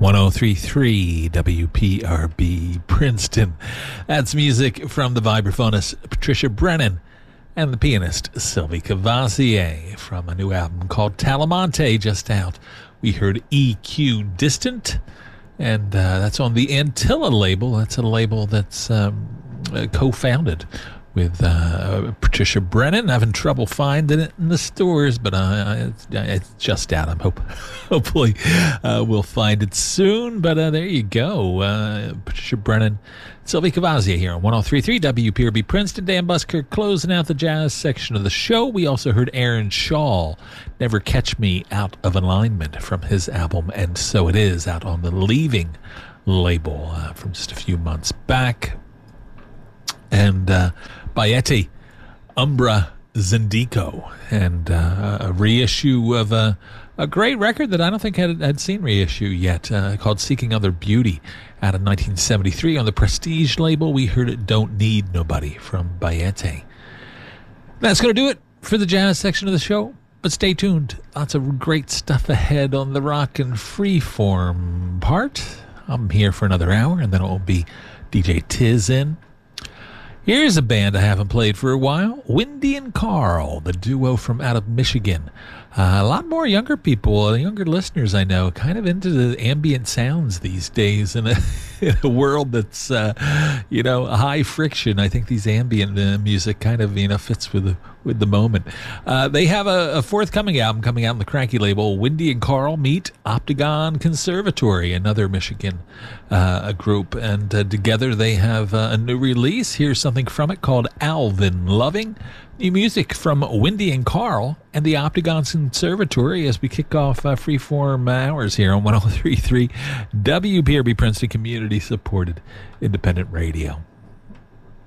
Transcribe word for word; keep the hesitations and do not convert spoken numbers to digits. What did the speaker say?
one oh three point three W P R B Princeton. That's music from the vibraphonist Patricia Brennan and the pianist Sylvie Cavazier from a new album called Talamonte, just out. We heard E Q Distant, and uh, that's on the Antilla label. That's a label that's um, uh, co-founded with uh, Patricia Brennan. Having trouble finding it in the stores, but uh, it's, it's just out. I'm hope, hopefully uh, we'll find it soon. But uh, there you go. Uh, Patricia Brennan, Sylvie Cavazier here on one oh three point three W P R B Princeton. Dan Busker closing out the jazz section of the show. We also heard Aaron Shaw, Never Catch Me Out of Alignment, from his album And So It Is, out on the Leaving label uh, from just a few months back. And uh, Bayetti, Umbra Zendico, and uh, a reissue of a, a great record that I don't think had had seen reissue yet, uh, called Seeking Other Beauty, out of nineteen seventy-three on the Prestige label. We heard it Don't Need Nobody from Bayetti. That's going to do it for the jazz section of the show, but stay tuned. Lots of great stuff ahead on the rock and freeform part. I'm here for another hour, and then it will be D J Tiz in. Here's a band I haven't played for a while, Windy and Carl, the duo from out of Michigan. Uh, a lot more younger people, uh, younger listeners I know, kind of into the ambient sounds these days in a, in a world that's, uh, you know, high friction. I think these ambient uh, music kind of, you know, fits with the, with the moment. Uh, they have a, a forthcoming album coming out on the Cranky label. Windy and Carl meet Optagon Conservatory, another Michigan uh, group, and uh, together they have uh, a new release. Here's something from it called Alvin Loving. New music from Windy and Carl and the Optagon Conservatory as we kick off uh, freeform hours here on one oh three point three W P R B Princeton, community supported independent radio.